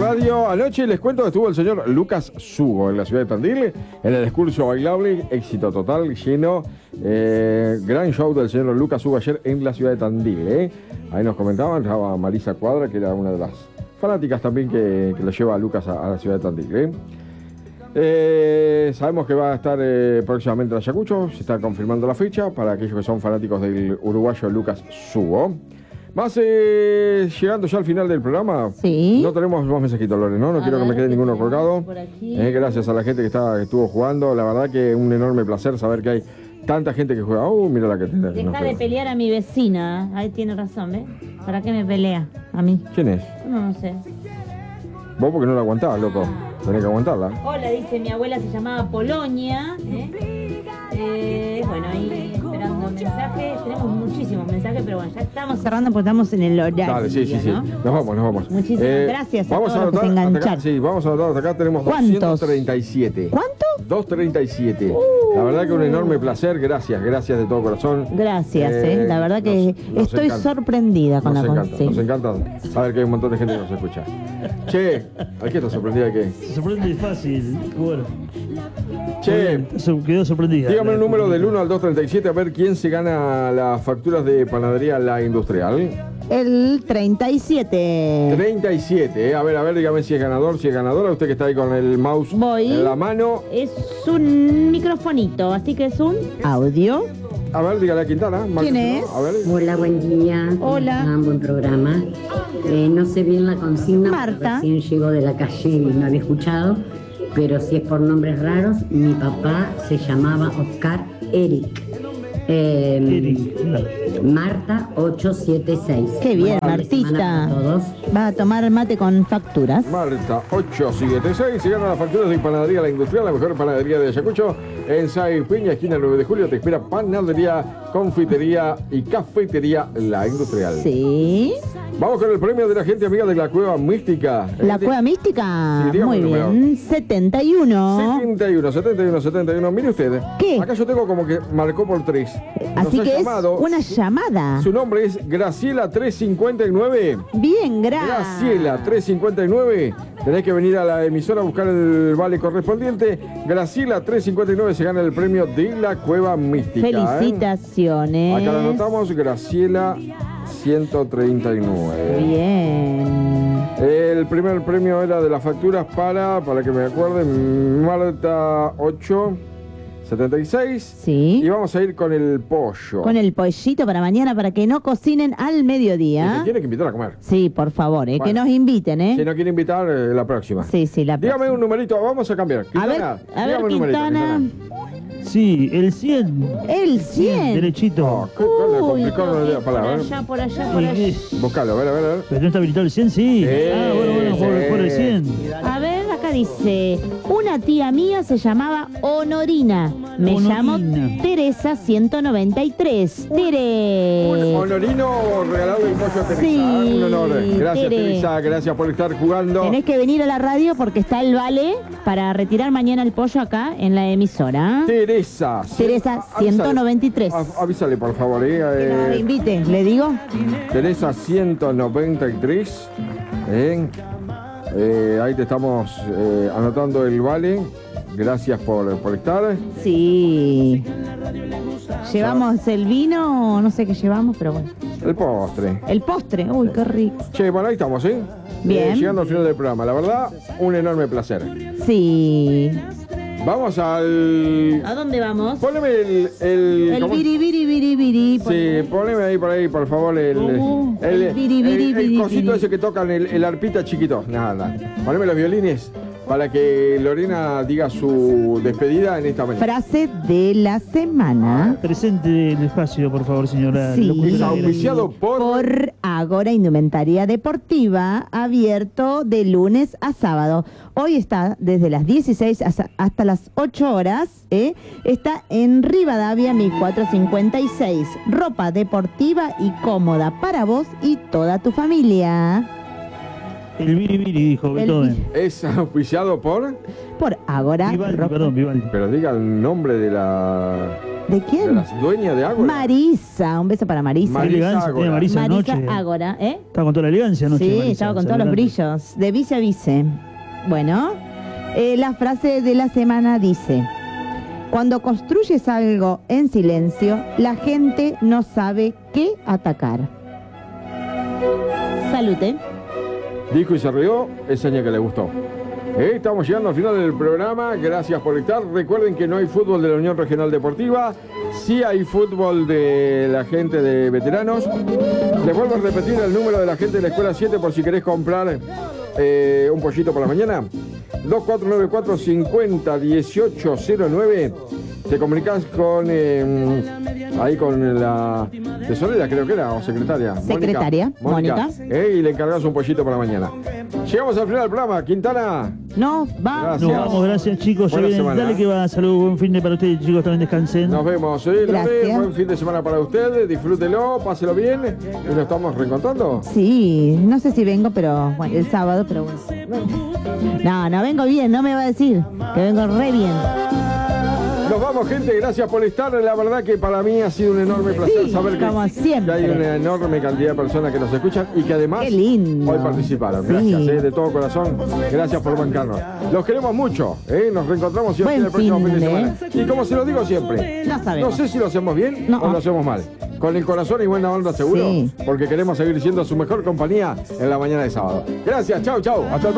radio. Anoche les cuento que estuvo el señor Lucas Sugo en la ciudad de Tandil, en el Excurso Bailable, éxito total, lleno. Gran show del señor Lucas Sugo ayer en la ciudad de Tandil. Ahí nos comentaban, estaba Marisa Cuadra, que era una de las fanáticas también que lo lleva a Lucas a la ciudad de Tandil. Sabemos que va a estar próximamente en Ayacucho, se está confirmando la fecha para aquellos que son fanáticos del uruguayo Lucas Sugo. Más llegando ya al final del programa. Sí. No tenemos más mensajitos, Lore, ¿no? No quiero que me quede ninguno colgado. Gracias a la gente que estuvo jugando. La verdad que un enorme placer saber que hay tanta gente que juega. Mira la que tiene. Deja de pelear a mi vecina. Ahí tiene razón, ¿ves? ¿Para qué me pelea? A mí. ¿Quién es? No sé. Vos porque no la aguantás, loco. Tenés que aguantarla. Hola, dice mi abuela, se llamaba Polonia. Bueno, ahí esperando mensajes. Tenemos muchísimos mensajes, pero bueno, ya estamos cerrando porque estamos en el horario. Dale, sí. ¿no? Nos vamos. Muchísimas gracias a vamos todos los que se engancharon. Sí, vamos a anotar hasta acá. Tenemos 237. ¿Cuánto? 237. La verdad que un enorme placer. Gracias de todo corazón. Gracias, la verdad que estoy sorprendida con la consigna. Nos encanta saber que hay un montón de gente que nos escucha. Che, ¿a qué estás sorprendida de qué? Se sorprende fácil, bueno. Che, quedó sorprendida. Dígame el número del 1 al 237 a ver quién se gana las facturas de panadería La Industrial. El 37. 37, A ver, dígame si es ganador, si es ganadora. Usted que está ahí con el mouse en la mano. Es un microfonito, así que es un audio. A ver, dígale a Quintana. ¿Quién es? A ver. Hola, buen día. Hola. Buen programa. No sé bien la consigna. Marta. Recién llegó de la calle y no había escuchado. Pero si es por nombres raros, mi papá se llamaba Oscar Eric. Marta 876. Qué bien, Martita. Va a tomar mate con facturas. Marta 876. Se gana las facturas de panadería La Industrial, la mejor panadería de Ayacucho. En Say Piña, esquina 9 de julio, te espera panadería, confitería y cafetería La Industrial. Sí. Vamos con el premio de la gente amiga de la Cueva Mística. ¿La Cueva Mística? Sí, muy bien. 71. 71. Mire usted. ¿Qué? Acá yo tengo como que marcó por 3. Así que es una llamada. Su nombre es Graciela 359. Bien, Graciela 359. Tenés que venir a la emisora a buscar el vale correspondiente. Graciela 359 se gana el premio de la Cueva Mística. Felicitaciones. Acá la anotamos, Graciela 139. Bien. El primer premio era de las facturas para que me acuerden, Marta 876. Sí. Y vamos a ir con el pollo. Con el pollito para mañana para que no cocinen al mediodía. Y te tiene que invitar a comer. Sí, por favor, Bueno. que nos inviten, Si no quiere invitar, la próxima. Sí, la próxima. Dígame un numerito, vamos a cambiar. Quintana, a ver, dígame un numerito, Quintana. Sí, el 100. El 100. Derechito. Complicado la palabra. Por allá. Buscalo, a ver. ¿Pero no está habilitado el 100? Sí. Bueno, por el 100. A ver, acá dice, una tía mía se llamaba Honorina. Me llamo Teresa 193. Tere. Un honorino regalado del pollo a Teresa. Sí, Un honor. Gracias, Tere. Teresa. Gracias por estar jugando. Tenés que venir a la radio porque está el vale para retirar mañana el pollo acá en la emisora. Teresa 193. Avísale, por favor. Que nos invite, ¿le digo? Teresa 193. Ahí te estamos anotando el vale. Gracias por estar. Sí. Llevamos el vino, no sé qué llevamos, pero bueno. El postre. El postre, uy, qué rico. Che, bueno, ahí estamos, Bien. Llegando al final del programa. La verdad, un enorme placer. Sí. Vamos al... ¿A dónde vamos? Poneme el biri. Sí, poneme ahí por ahí, por favor, el cosito ese que tocan, el arpita chiquito. Nada. Poneme los violines para que Lorena diga su despedida en esta mañana. Frase de la semana. Presente el espacio, por favor, señora. Sí. Es auspiciado por Agora Indumentaria Deportiva, abierto de lunes a sábado. Hoy está desde las 16 hasta las 8 horas. Está en Rivadavia 1456. Ropa deportiva y cómoda para vos y toda tu familia. El Biri, dijo Beethoven. Es auspiciado por Agora. Vivaldi. Pero diga el nombre de la... ¿De De quién? las dueñas de Ágora. Marisa, un beso para Marisa. Qué elegancia Ágora. tiene Marisa Marisa anoche. Ágora, ¿eh? Estaba con toda la elegancia anoche. Sí, Marisa, estaba con todos los adelante. brillos, de vice a vice. Bueno, la frase de la semana dice: cuando construyes algo en silencio, la gente no sabe qué atacar. Salute. Dijo y se rió, es seña que le gustó. Estamos llegando al final del programa, gracias por estar. Recuerden que no hay fútbol de la Unión Regional Deportiva, sí hay fútbol de la gente de veteranos. Les vuelvo a repetir el número de la gente de la Escuela 7 por si querés comprar un pollito por la mañana. 2494-50-1809. Te comunicás con ahí con la tesorera, creo que era, o secretaria. Secretaria, Mónica. Y le encargás un pollito para mañana. Llegamos al final del programa. Quintana. No, va. Gracias. Nos vamos, gracias chicos. Ya Buena vienen. semana. Dale que va. Saludos, buen fin de para ustedes, chicos. También descansen. Nos vemos. Gracias. Buen fin de semana para ustedes. Disfrútelo, páselo bien. Y nos estamos reencontrando. Sí, no sé si vengo, pero bueno, el sábado, pero bueno. No vengo bien, no me va a decir que vengo re bien. Nos vamos, gente. Gracias por estar. La verdad que para mí ha sido un enorme placer Sí, saber como que siempre. hay una enorme cantidad de personas que nos escuchan y que además Qué lindo. hoy participaron. Sí. Gracias, de todo corazón. Gracias por bancarnos. Los queremos mucho. Nos reencontramos siempre Buen el próximo fin de fin de. semana. Y como se lo digo siempre, No sabemos. no sé si lo hacemos bien No. o lo hacemos mal. Con el corazón y buena onda seguro, Sí. porque queremos seguir siendo su mejor compañía en la mañana de sábado. Gracias, chau, chau. Hasta el